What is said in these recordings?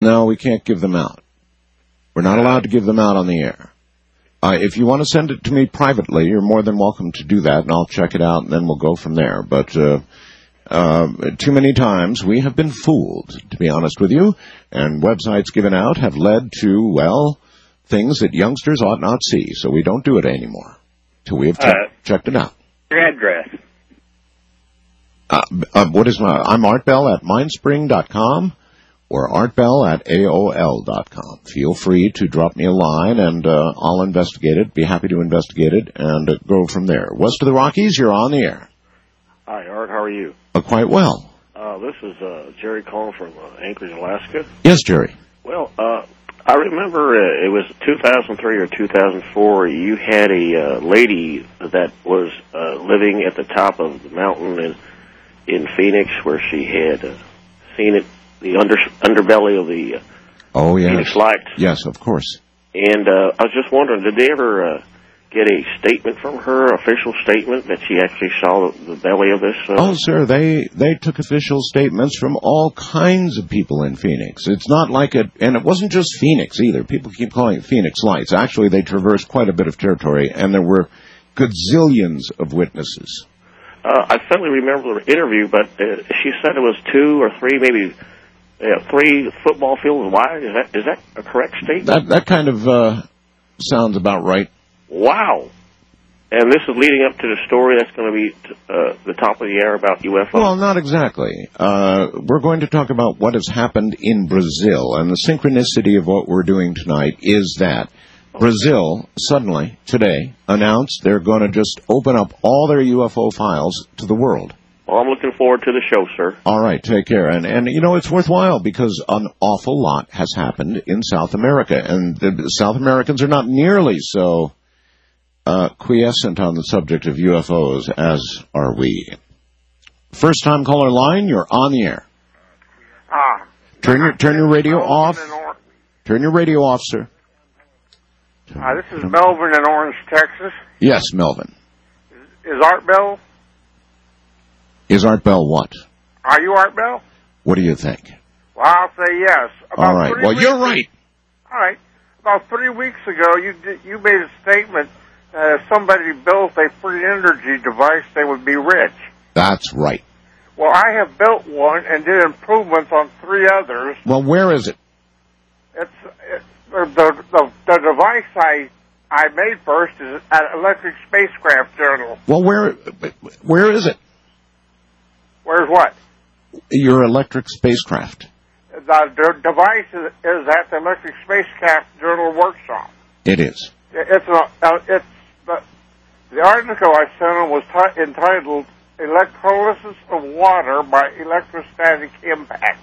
No, we can't give them out. We're not allowed to give them out on the air. If you want to send it to me privately, you're more than welcome to do that, and I'll check it out, and then we'll go from there. But too many times we have been fooled, to be honest with you, and websites given out have led to, well, things that youngsters ought not see, so we don't do it anymore till we have checked it out. Your address. I'm Art Bell at mindspring.com or artbell@aol.com. Feel free to drop me a line, and I'll investigate it, be happy to investigate it, and go from there. West of the Rockies, you're on the air. Hi, Art. How are you? Quite well. This is Jerry calling from Anchorage, Alaska. Yes, Jerry. Well, I remember it was 2003 or 2004. You had a lady that was living at the top of the mountain in Phoenix, where she had seen it, the underbelly of the Phoenix Lights. Yes, of course. And I was just wondering, did they ever get a statement from her, official statement, that she actually saw the belly of this? Oh, sir, they took official statements from all kinds of people in Phoenix. It's not like and it wasn't just Phoenix either. People keep calling it Phoenix Lights. Actually, they traversed quite a bit of territory, and there were gazillions of witnesses. I certainly remember the interview, but she said it was 2 or 3, maybe 3 football fields wide. Is that a correct statement? That kind of sounds about right. Wow. And this is leading up to the story that's going to be the top of the air about UFOs? Well, not exactly. We're going to talk about what has happened in Brazil, and the synchronicity of what we're doing tonight is that Brazil suddenly, today, announced they're going to just open up all their UFO files to the world. Well, I'm looking forward to the show, sir. All right, take care. And you know, it's worthwhile because an awful lot has happened in South America, and the South Americans are not nearly so quiescent on the subject of UFOs as are we. First-time caller line, you're on the air. Turn your radio off. Turn your radio off, sir. This is Melvin in Orange, Texas. Yes, Melvin. Is Art Bell? Is Art Bell what? Are you Art Bell? What do you think? Well, I'll say yes. All right. Well, you're right. All right. About 3 weeks ago, you made a statement if somebody built a free energy device, they would be rich. That's right. Well, I have built one and did improvements on 3 others. Well, where is it? The device I made first is at Electric Spacecraft Journal. Well, where is it? Where's what? Your electric spacecraft. The device is at the Electric Spacecraft Journal workshop. It is. The article I sent him was entitled "Electrolysis of Water by Electrostatic Impact."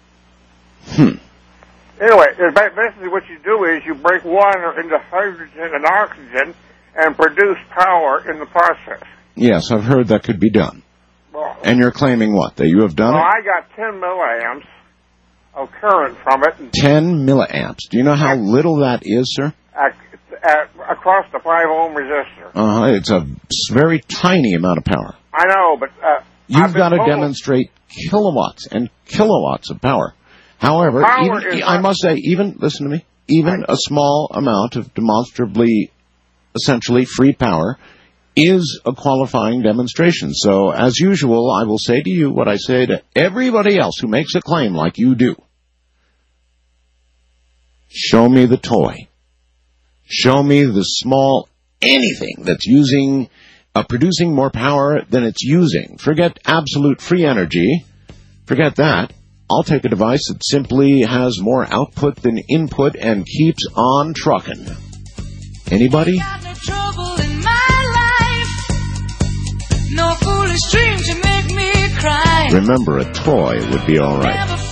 Anyway, basically what you do is you break water into hydrogen and oxygen and produce power in the process. Yes, I've heard that could be done. Well, and you're claiming what? That you have done it? I got 10 milliamps of current from it. 10 milliamps. Do you know how little that is, sir? Across the 5-ohm resistor. It's a very tiny amount of power. I know, but you've got to demonstrate kilowatts and kilowatts of power. However, I must say, listen to me, even a small amount of demonstrably, essentially free power is a qualifying demonstration. So, as usual, I will say to you what I say to everybody else who makes a claim like you do. Show me the toy. Show me the small anything that's producing more power than it's using. Forget absolute free energy. Forget that. I'll take a device that simply has more output than input and keeps on trucking. Anybody? Got no trouble in my life. No foolish dream to make me cry. Remember, a toy would be all right.